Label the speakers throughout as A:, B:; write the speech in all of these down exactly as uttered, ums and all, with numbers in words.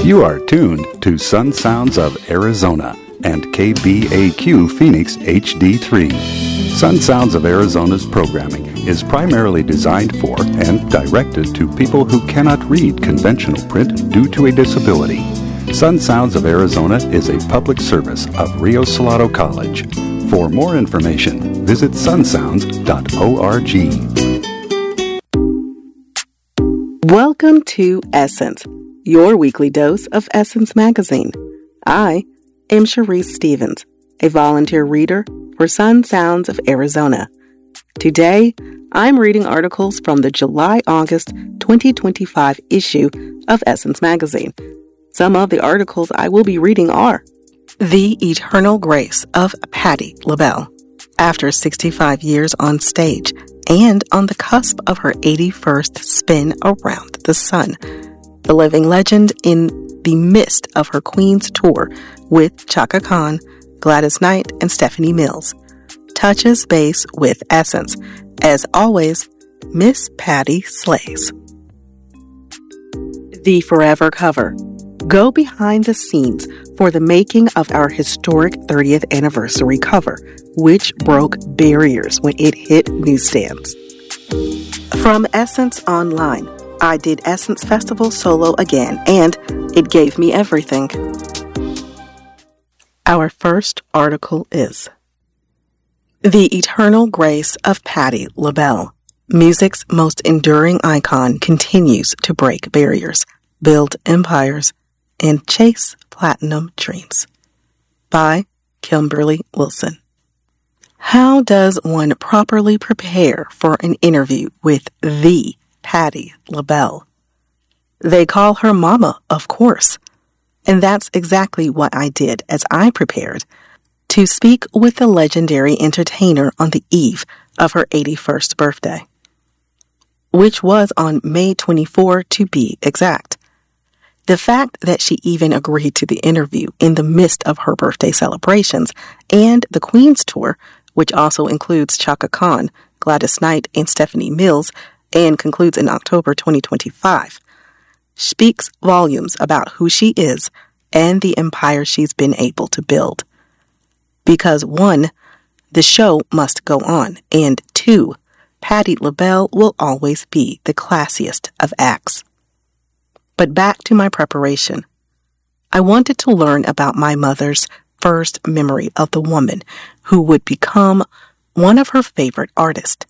A: You are tuned to Sun Sounds of Arizona and K B A Q Phoenix H D three. Sun Sounds of Arizona's programming is primarily designed for and directed to people who cannot read conventional print due to a disability. Sun Sounds of Arizona is a public service of Rio Salado College. For more information, visit sun sounds dot org.
B: Welcome to Essence, your weekly dose of Essence Magazine. I am Sharice Stevens, a volunteer reader for Sun Sounds of Arizona. Today, I'm reading articles from the July-August twenty twenty-five issue of Essence Magazine. Some of the articles I will be reading are The Eternal Grace of Patti LaBelle. After sixty-five years on stage and on the cusp of her eighty-first spin around the sun, the living legend in the midst of her Queen's tour with Chaka Khan, Gladys Knight, and Stephanie Mills touches base with Essence. As always, Miss Patti slays. The Forever cover. Go behind the scenes for the making of our historic thirtieth anniversary cover, which broke barriers when it hit newsstands. From Essence Online, I did Essence Festival solo again, and it gave me everything. Our first article is The Eternal Grace of Patti LaBelle. Music's most enduring icon continues to break barriers, build empires, and chase platinum dreams. By Kimberly Wilson. How does one properly prepare for an interview with the Patti LaBelle? They call her Mama, of course. And that's exactly what I did as I prepared to speak with the legendary entertainer on the eve of her eighty-first birthday, which was on May twenty-fourth to be exact. The fact that she even agreed to the interview in the midst of her birthday celebrations and the Queen's tour, which also includes Chaka Khan, Gladys Knight, and Stephanie Mills, and concludes in October twenty twenty-five, speaks volumes about who she is and the empire she's been able to build. Because one, the show must go on, and two, Patti LaBelle will always be the classiest of acts. But back to my preparation. I wanted to learn about my mother's first memory of the woman who would become one of her favorite artists.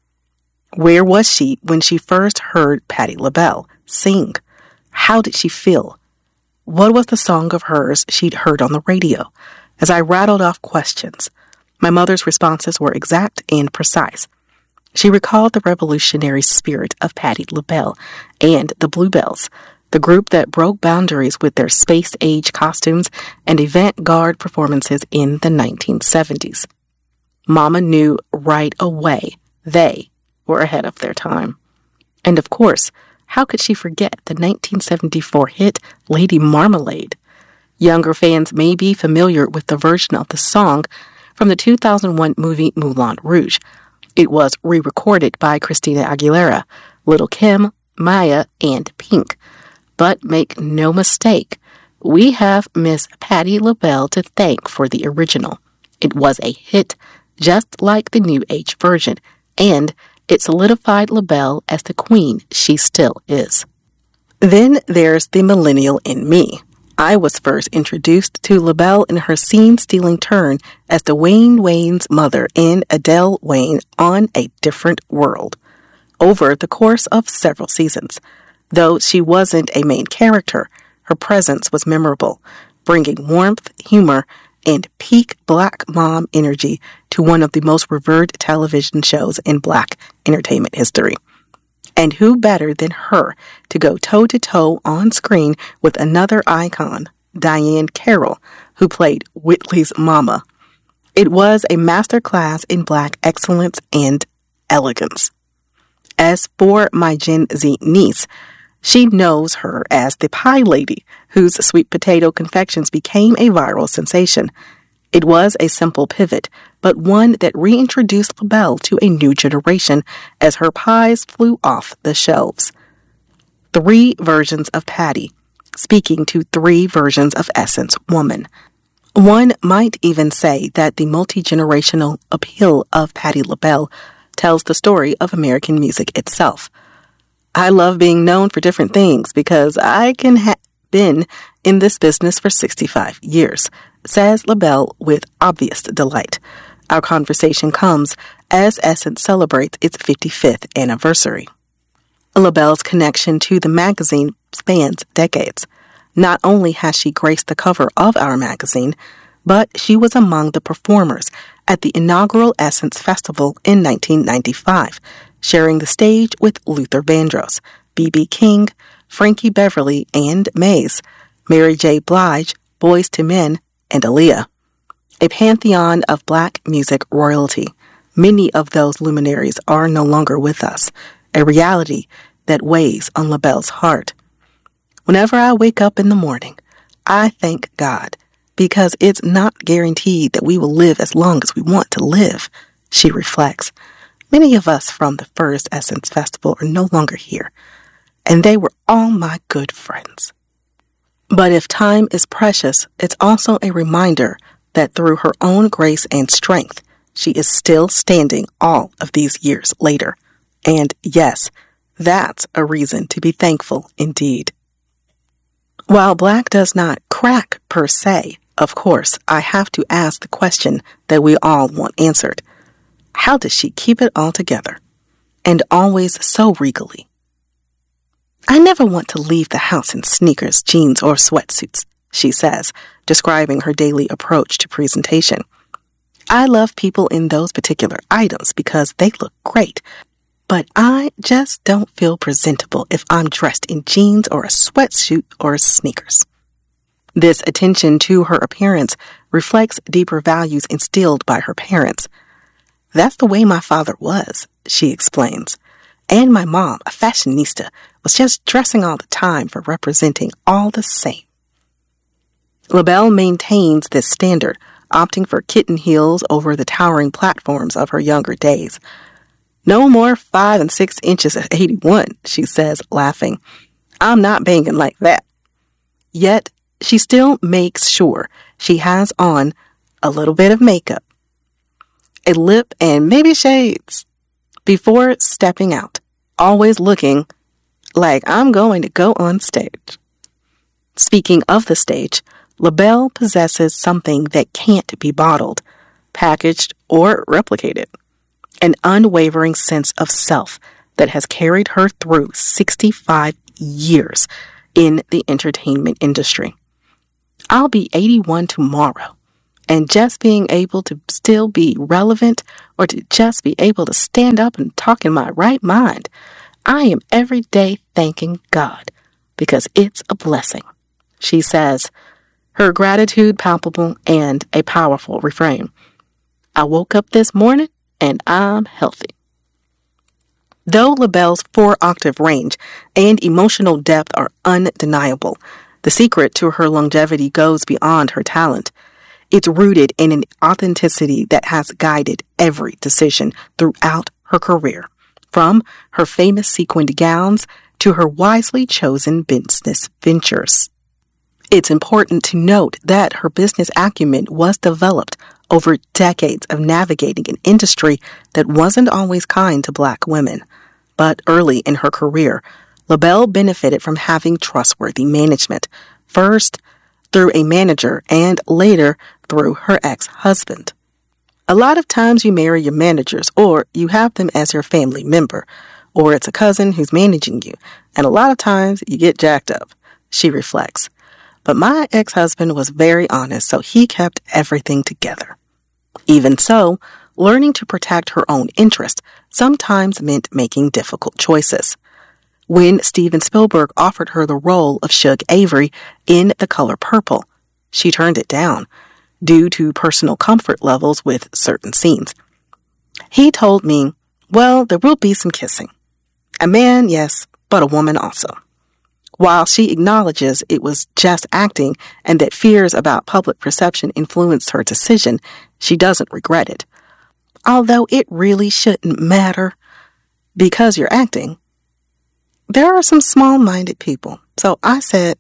B: Where was she when she first heard Patti LaBelle sing? How did she feel? What was the song of hers she'd heard on the radio? As I rattled off questions, my mother's responses were exact and precise. She recalled the revolutionary spirit of Patti LaBelle and the Bluebells, the group that broke boundaries with their space-age costumes and avant-garde performances in the nineteen seventies. Mama knew right away they were ahead of their time. And of course, how could she forget the nineteen seventy-four hit Lady Marmalade? Younger fans may be familiar with the version of the song from the two thousand one movie Moulin Rouge. It was re-recorded by Christina Aguilera, Lil' Kim, Maya, and Pink. But make no mistake, we have Miss Patti LaBelle to thank for the original. It was a hit, just like the New Age version, and it solidified LaBelle as the queen she still is. Then there's the millennial in me. I was first introduced to LaBelle in her scene-stealing turn as the Wayne Wayne's mother in Adele Wayne on A Different World, over the course of several seasons. Though she wasn't a main character, her presence was memorable, bringing warmth, humor, and peak Black mom energy to one of the most revered television shows in Black entertainment history. And who better than her to go toe-to-toe on screen with another icon, Diahann Carroll, who played Whitley's mama. It was a masterclass in Black excellence and elegance. As for my Gen Z niece, she knows her as the Pie Lady, whose sweet potato confections became a viral sensation. It was a simple pivot, but one that reintroduced LaBelle to a new generation as her pies flew off the shelves. Three versions of Patti, speaking to three versions of Essence Woman. One might even say that the multi-generational appeal of Patti LaBelle tells the story of American music itself. I love being known for different things because I can have been in this business for sixty-five years, says LaBelle with obvious delight. Our conversation comes as Essence celebrates its fifty-fifth anniversary. LaBelle's connection to the magazine spans decades. Not only has she graced the cover of our magazine, but she was among the performers at the inaugural Essence Festival in nineteen ninety-five, sharing the stage with Luther Vandross, B B King, Frankie Beverly and Maze, Mary J. Blige, Boyz two Men, and Aaliyah. A pantheon of black music royalty. Many of those luminaries are no longer with us, a reality that weighs on LaBelle's heart. Whenever I wake up in the morning, I thank God because it's not guaranteed that we will live as long as we want to live, she reflects. Many of us from the first Essence Festival are no longer here, and they were all my good friends. But if time is precious, it's also a reminder that through her own grace and strength, she is still standing all of these years later. And yes, that's a reason to be thankful indeed. While black does not crack per se, of course, I have to ask the question that we all want answered. How does she keep it all together? And always so regally. I never want to leave the house in sneakers, jeans, or sweatsuits, she says, describing her daily approach to presentation. I love people in those particular items because they look great, but I just don't feel presentable if I'm dressed in jeans or a sweatsuit or sneakers. This attention to her appearance reflects deeper values instilled by her parents. That's the way my father was, she explains. And my mom, a fashionista, was just dressing all the time for representing all the same. LaBelle maintains this standard, opting for kitten heels over the towering platforms of her younger days. No more five and six inches at eighty-one, she says, laughing. I'm not banging like that. Yet, she still makes sure she has on a little bit of makeup, a lip, and maybe shades before stepping out, always looking like I'm going to go on stage. Speaking of the stage, LaBelle possesses something that can't be bottled, packaged, or replicated. An unwavering sense of self that has carried her through sixty-five years in the entertainment industry. I'll be eighty-one tomorrow, and just being able to still be relevant or to just be able to stand up and talk in my right mind, I am every day thanking God because it's a blessing, she says, her gratitude palpable and a powerful refrain. I woke up this morning and I'm healthy. Though LaBelle's four-octave range and emotional depth are undeniable, the secret to her longevity goes beyond her talent. It's rooted in an authenticity that has guided every decision throughout her career, from her famous sequined gowns to her wisely chosen business ventures. It's important to note that her business acumen was developed over decades of navigating an industry that wasn't always kind to black women. But early in her career, LaBelle benefited from having trustworthy management, first through a manager and later through her ex-husband. A lot of times you marry your managers, or you have them as your family member, or it's a cousin who's managing you, and a lot of times you get jacked up, she reflects. But my ex-husband was very honest, so he kept everything together. Even so, learning to protect her own interest sometimes meant making difficult choices. When Steven Spielberg offered her the role of Shug Avery in The Color Purple, she turned it down due to personal comfort levels with certain scenes. He told me, well, there will be some kissing. A man, yes, but a woman also. While she acknowledges it was just acting and that fears about public perception influenced her decision, she doesn't regret it. Although it really shouldn't matter because you're acting. There are some small-minded people, so I said,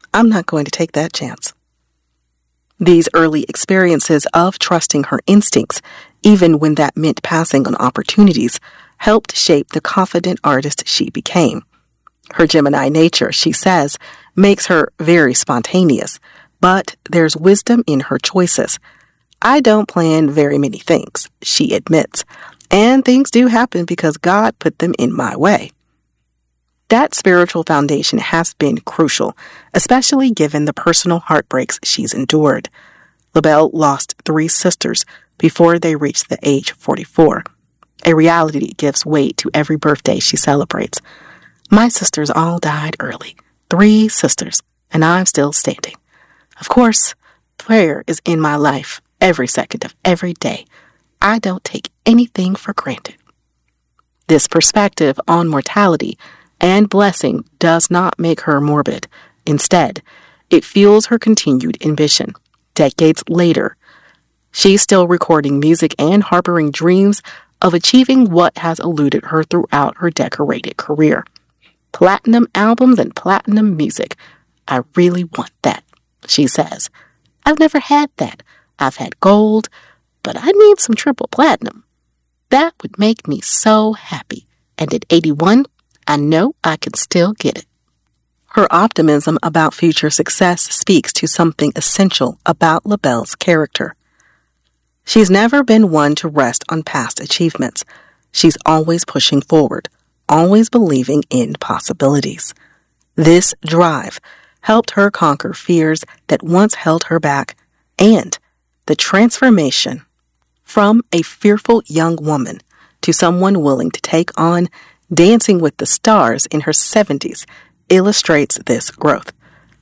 B: I'm not going to take that chance. These early experiences of trusting her instincts, even when that meant passing on opportunities, helped shape the confident artist she became. Her Gemini nature, she says, makes her very spontaneous, but there's wisdom in her choices. I don't plan very many things, she admits, and things do happen because God put them in my way. That spiritual foundation has been crucial, especially given the personal heartbreaks she's endured. LaBelle lost three sisters before they reached the age of forty-four. A reality that gives weight to every birthday she celebrates. My sisters all died early. Three sisters, and I'm still standing. Of course, prayer is in my life every second of every day. I don't take anything for granted. This perspective on mortality and blessing does not make her morbid. Instead, it fuels her continued ambition. Decades later, she's still recording music and harboring dreams of achieving what has eluded her throughout her decorated career. Platinum albums and platinum music. I really want that, she says. I've never had that. I've had gold, but I need some triple platinum. That would make me so happy. And at eighty-one, I know I can still get it. Her optimism about future success speaks to something essential about LaBelle's character. She's never been one to rest on past achievements. She's always pushing forward, always believing in possibilities. This drive helped her conquer fears that once held her back, and the transformation from a fearful young woman to someone willing to take on Dancing with the Stars in her seventies illustrates this growth.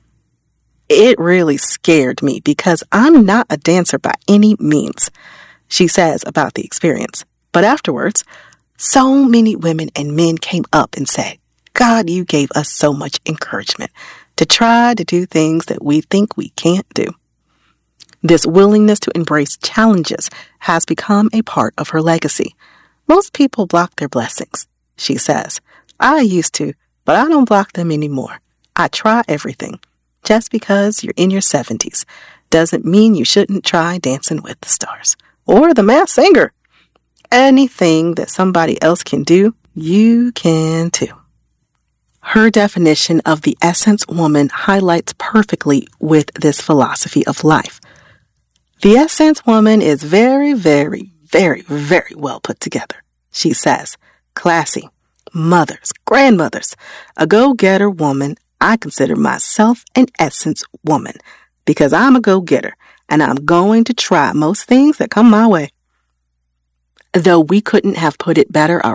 B: It really scared me because I'm not a dancer by any means, she says about the experience. But afterwards, so many women and men came up and said, God, you gave us so much encouragement to try to do things that we think we can't do. This willingness to embrace challenges has become a part of her legacy. Most people block their blessings, she says. I used to, but I don't block them anymore. I try everything. Just because you're in your seventies doesn't mean you shouldn't try Dancing with the Stars or The Masked Singer. Anything that somebody else can do, you can too. Her definition of the essence woman highlights perfectly with this philosophy of life. The essence woman is very, very, very, very well put together, she says. Classy, mothers, grandmothers, a go-getter woman. I consider myself an essence woman because I'm a go-getter and I'm going to try most things that come my way. Though we couldn't have put it better